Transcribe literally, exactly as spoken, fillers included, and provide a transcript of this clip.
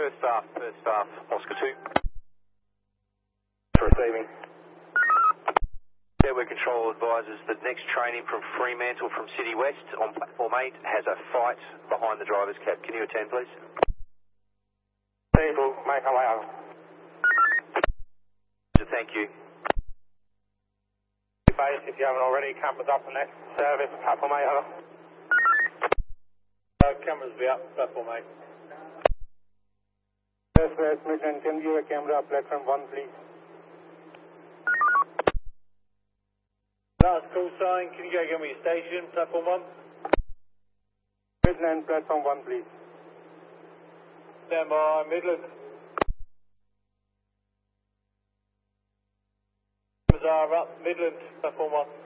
First staff, first staff, Oscar two. Receiving. Network control advises that next training from Fremantle from City West on platform eight has a fight behind the driver's cab. Can you attend, please? Table, make away out. Thank you. Base, if you haven't already, cameras up the next service, platform eight, over. Uh, cameras be up, platform eight. Yes, West Midland, can you give a camera up platform one, please? Last call sign, can you go get me your station, platform one? Midland, platform one, please. Stand by, Midland. Cameras are up, Midland, platform one.